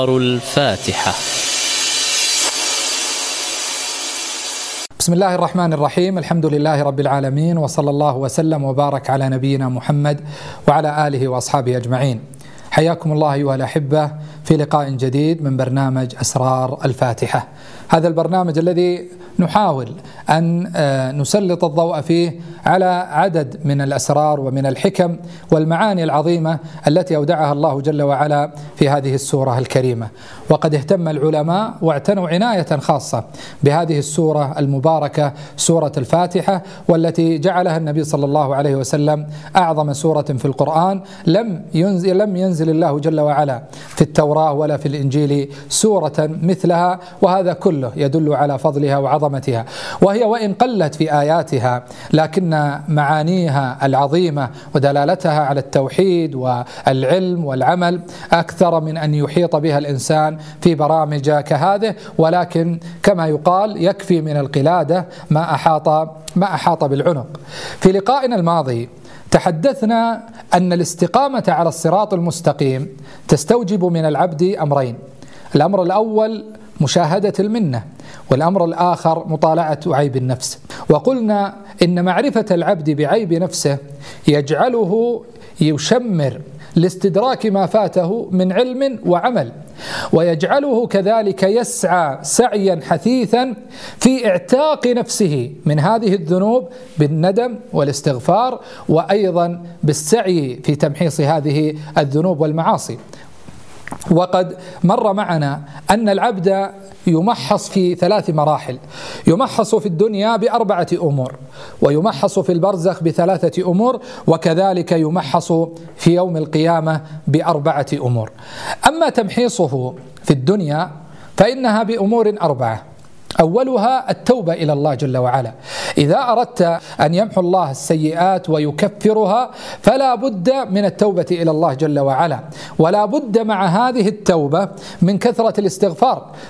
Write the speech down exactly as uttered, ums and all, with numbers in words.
الفاتحة. بسم الله الرحمن الرحيم. الحمد لله رب العالمين، وصلى الله وسلم وبارك على نبينا محمد وعلى آله وأصحابه أجمعين. حياكم الله أيها الأحبة في لقاء جديد من برنامج أسرار الفاتحة. هذا البرنامج الذي نحاول أن نسلط الضوء فيه على عدد من الأسرار ومن الحكم والمعاني العظيمة التي أودعها الله جل وعلا في هذه السورة الكريمة. وقد اهتم العلماء واعتنوا عناية خاصة بهذه السورة المباركة، سورة الفاتحة، والتي جعلها النبي صلى الله عليه وسلم أعظم سورة في القرآن. لم ينزل, لم ينزل الله جل وعلا في التوراة ولا في الإنجيل سورة مثلها، وهذا كله يدل على فضلها وعظمتها. وهي وإن قلت في آياتها، لكن معانيها العظيمة ودلالتها على التوحيد والعلم والعمل أكثر من أن يحيط بها الإنسان في برامج كهذه. ولكن كما يقال يكفي من القلادة ما أحاط ما أحاط بالعنق. في لقائنا الماضي تحدثنا أن الاستقامة على الصراط المستقيم تستوجب من العبد أمرين. الأمر الأول مشاهدة المنة، والأمر الآخر مطالعة عيب النفس. وقلنا إن معرفة العبد بعيب نفسه يجعله يشمر لاستدراك ما فاته من علم وعمل، ويجعله كذلك يسعى سعيا حثيثا في اعتاق نفسه من هذه الذنوب بالندم والاستغفار، وأيضا بالسعي في تمحيص هذه الذنوب والمعاصي. وقد مر معنا أن العبد يمحص في ثلاث مراحل: يمحص في الدنيا بأربعة أمور، ويمحص في البرزخ بثلاثة أمور، وكذلك يمحص في يوم القيامة بأربعة أمور. أما تمحيصه في الدنيا فإنها بأمور أربعة. أولها التوبة إلى الله جل وعلا. إذا أردت أن يمحو الله السيئات ويكفرها فلا بد من التوبة إلى الله جل وعلا، ولا بد مع هذه التوبة من كثرة الاستغفار.